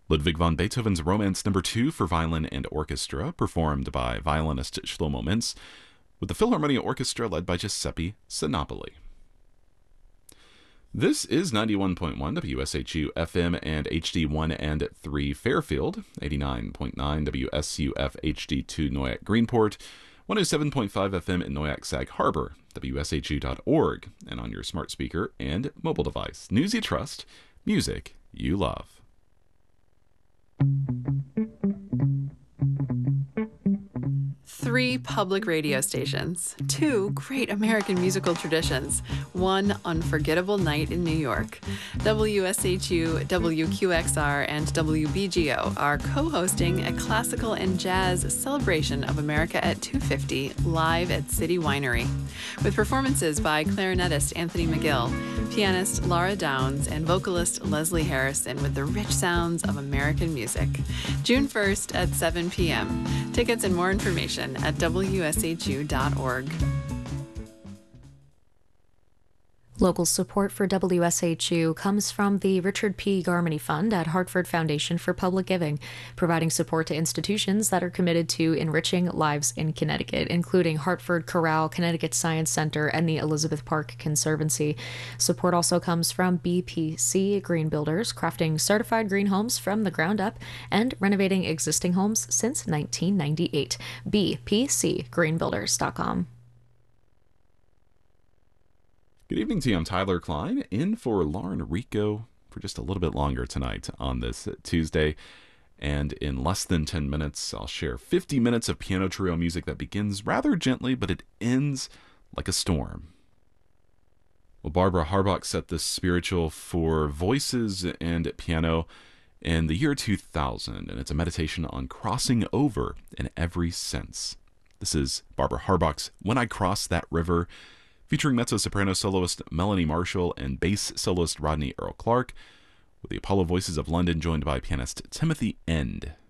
Ludwig van Beethoven's Romance No. 2 for violin and orchestra, performed by violinist Shlomo Mintz, with the Philharmonia Orchestra led by Giuseppe Sinopoli. This is 91.1 WSHU FM and HD1 and 3 Fairfield, 89.9 WSUF HD2 Noyak Greenport, 107.5 FM in Noyak Sag Harbor, WSHU.org, and on your smart speaker and mobile device. News you trust, music you love. Three public radio stations, two great American musical traditions, one unforgettable night in New York. WSHU, WQXR, and WBGO are co-hosting a classical and jazz celebration of America at 250 live at City Winery, with performances by clarinetist Anthony McGill, pianist Laura Downs, and vocalist Leslie Harrison with the rich sounds of American music. June 1st at 7 p.m. Tickets and more information at WSHU.org. Local support for WSHU comes from the Richard P. Garmany Fund at Hartford Foundation for Public Giving, providing support to institutions that are committed to enriching lives in Connecticut, including Hartford Corral, Connecticut Science Center, and the Elizabeth Park Conservancy. Support also comes from BPC Green Builders, crafting certified green homes from the ground up and renovating existing homes since 1998. bpcgreenbuilders.com. Good evening to you. I'm Tyler Klein, in for Lauren Rico for just a little bit longer tonight on this Tuesday. And in less than 10 minutes, I'll share 50 minutes of piano trio music that begins rather gently, but it ends like a storm. Well, Barbara Harbach set this spiritual for voices and piano in the year 2000, and it's a meditation on crossing over in every sense. This is Barbara Harbach's When I Cross That River, featuring mezzo-soprano soloist Melanie Marshall and bass soloist Rodney Earl Clark, with the Apollo Voices of London joined by pianist Timothy End.